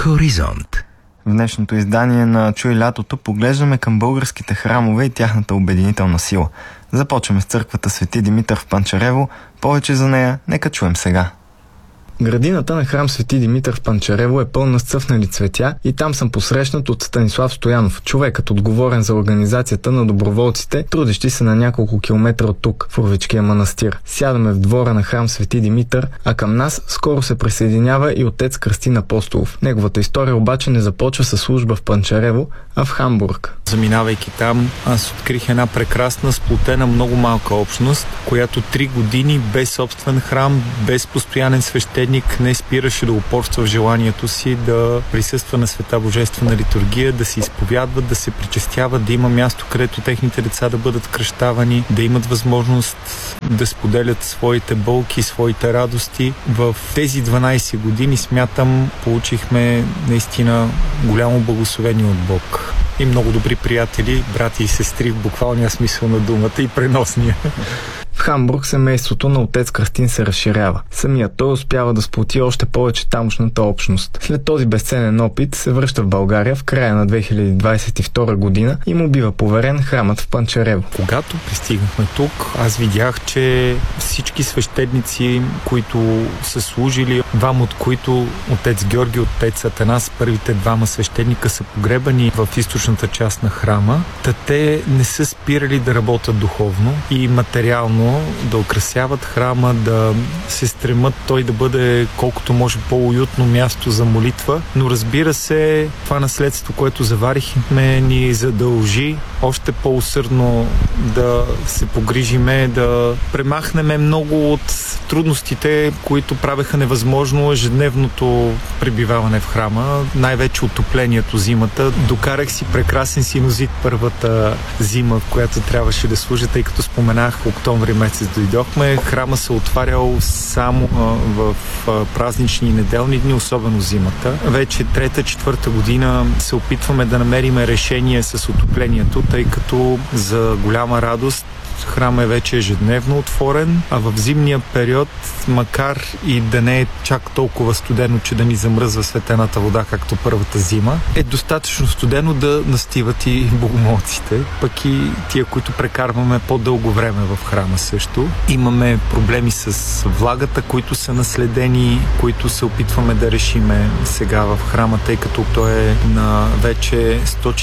Хоризонт. В днешното издание на Чуй лятото поглеждаме към българските храмове и тяхната обединителна сила. Започваме с църквата Свети Димитър в Панчарево. Повече за нея нека чуем сега. Градината на храм Свети Димитър в Панчарево е пълна с цъфнали цветя и там съм посрещнат от Станислав Стоянов, човекът отговорен за организацията на доброволците, трудещи се на няколко километра от тук, в Урвичкия манастир. Сядаме в двора на храм Свети Димитър, а към нас скоро се присъединява и отец Кръстин Апостолов. Неговата история обаче не започва със служба в Панчарево, а в Хамбург. Заминавайки там, аз открих една прекрасна, сплотена, много малка общност, която 3 години без собствен храм, без постоянен свещеник не спираше да упорства в желанието си да присъства на света божествена литургия, да се изповядват, да се причестяват, да има място, където техните деца да бъдат кръщавани, да имат възможност да споделят своите болки, своите радости. В тези 12 години, смятам, получихме наистина голямо благословение от Бог. И много добри приятели, брати и сестри в буквалния смисъл на думата и преносния. В Хамбург семейството на отец Кръстин се разширява. Самият той успява да сплоти още повече тамошната общност. След този безценен опит се връща в България в края на 2022 година и му бива поверен храмът в Панчарево. Когато пристигнахме тук, аз видях, че всички свещеници, които са служили, двама от които отец Георги, отец Атанас, първите двама свещеника са погребани в източната част на храма, те не са спирали да работят духовно и материално да украсяват храма, да се стремат той да бъде колкото може по-уютно място за молитва. Но разбира се, това наследство, което заварихме, ни задължи още по-усърдно да се погрижиме, да премахнем много от трудностите, които правеха невъзможно ежедневното пребиваване в храма, най-вече отоплението зимата. Докарах си прекрасен синузит първата зима, в която трябваше да служа, тъй като споменах, октомври месец дойдохме. Храма се отварял само в празнични и неделни дни, особено зимата. Вече 3-4 година се опитваме да намерим решение с отоплението, тъй като за голяма радост храм е вече ежедневно отворен, а в зимния период, макар и да не е чак толкова студено, че да ни замръзва светената вода, както първата зима, е достатъчно студено да настиват и богомолците, пък и тия, които прекарваме по-дълго време в храма също. Имаме проблеми с влагата, които са наследени, които се опитваме да решиме сега в храма, тъй като той е на вече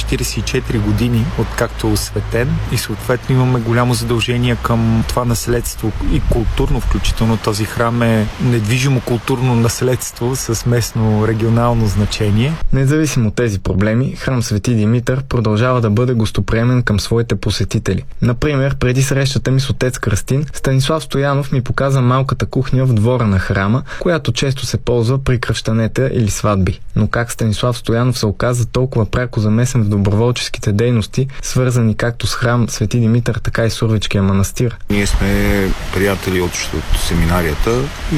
144 години, откакто е осветен и съответно имаме голямо задължение към това наследство и културно, включително този храм е недвижимо културно наследство с местно регионално значение. Независимо от тези проблеми, храм Свети Димитър продължава да бъде гостоприемен към своите посетители. Например, преди срещата ми с отец Кръстин, Станислав Стоянов ми показа малката кухня в двора на храма, която често се ползва при кръщанета или сватби. Но как Станислав Стоянов се оказа толкова пряко замесен в доброволческите дейности, свързани както с храм Свети Димитър, така и с Урвичкия манастир? Ние сме приятели от семинарията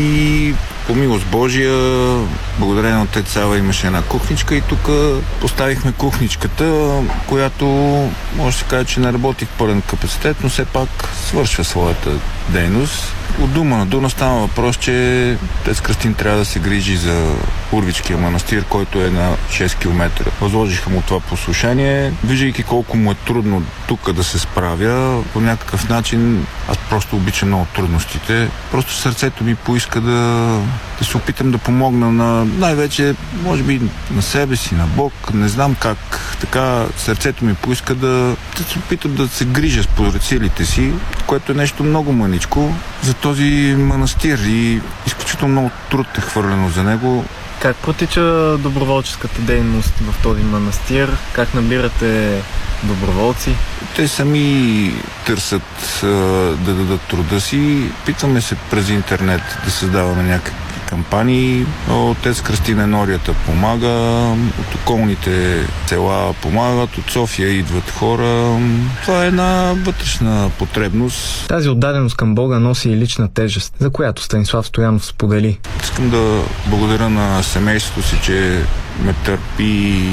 и по милост Божия, благодарение на отец Сава, имаше една кухничка и тук поставихме кухничката, която може да се каже, че не работи в пълен капацитет, но все пак свършва своята дейност. От дума на дума става въпрос, че отец Кръстин трябва да се грижи за Урвичкия манастир, който е на 6 км. Възложиха му това послушание, виждайки колко му е трудно тук да се справя. По някакъв начин аз просто обичам много трудностите. Просто сърцето ми поиска да се опитам да помогна на най-вече, може би, на себе си, на Бог. Не знам как. Така сърцето ми поиска да се опитам да се грижа според силите си, което е нещо много мъничко за този манастир и изключително много труд е хвърлено за него. Как протича доброволческата дейност в този манастир? Как набирате доброволци? Те сами търсят да дадат труда си. Питваме се през интернет да създаваме някакви кампании. Отец Кръстин Енорията помага, от околните села помагат, от София идват хора. Това е една вътрешна потребност. Тази отдаденост към Бога носи и лична тежест, за която Станислав Стоянов сподели. Искам да благодаря на семейството си, че ме търпи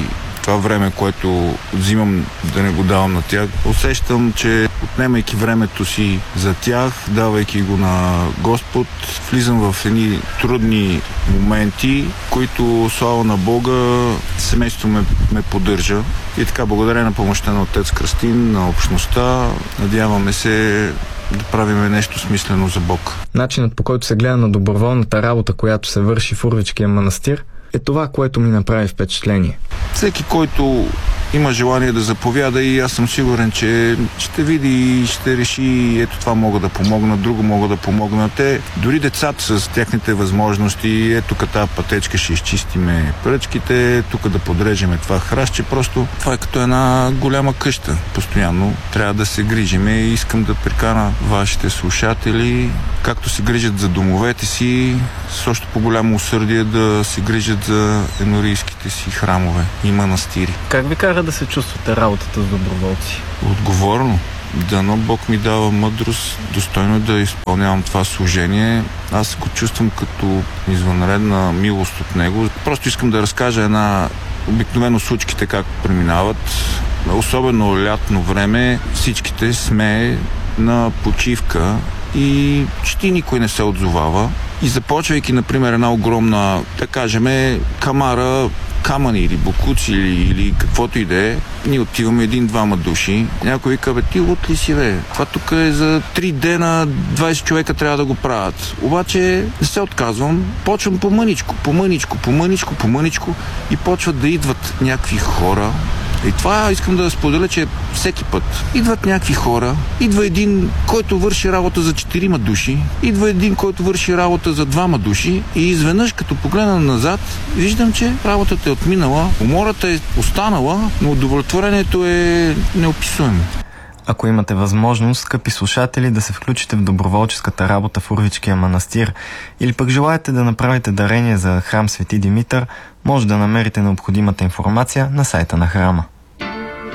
това време, което взимам, да не го давам на тях. Усещам, че отнемайки времето си за тях, давайки го на Господ, влизам в едни трудни моменти, които, слава на Бога, семейството ме поддържа. И така, благодаря на помощта на отец Кръстин, на общността, надяваме се да правим нещо смислено за Бог. Начинът, по който се гледа на доброволната работа, която се върши в Урвичкия манастир, е това, което ми направи впечатление. Всеки, който има желание да заповяда, и аз съм сигурен, че ще види и ще реши, ето това мога да помогна, друго мога да помогна. Те, дори децата с техните възможности, ето тази пътечка ще изчистиме пръчките, тук да подрежеме това храстче, просто това е като една голяма къща. Постоянно трябва да се грижиме и искам да прикана вашите слушатели, както се грижат за домовете си, с още по-голямо усърдие да се грижат за енорийските си храмове и манастири. Как ви кара да се чувствате работата с доброволци? Отговорно. Дано Бог ми дава мъдрост, достойно да изпълнявам това служение. Аз го чувствам като извънредна милост от Него. Просто искам да разкажа обикновено случките как преминават. Особено лятно време всичките сме на почивка и почти никой не се отзовава. И започвайки, например, една огромна, да кажем, камара, камъни или бокуци или каквото и да е, ние отиваме 1-2 души. Някой вика, ти лут ли си, бе? Това тук е за 3 дена, 20 човека трябва да го правят. Обаче не се отказвам, почвам помъничко и почват да идват някакви хора. И това искам да споделя, че всеки път идват някакви хора, идва един, който върши работа за 4 души, идва един, който върши работа за 2 души и изведнъж, като погледна назад, виждам, че работата е отминала, умората е останала, но удовлетворението е неописуемо. Ако имате възможност, скъпи слушатели, да се включите в доброволческата работа в Урвичкия манастир или пък желаете да направите дарение за храм Свети Димитър, може да намерите необходимата информация на сайта на храма.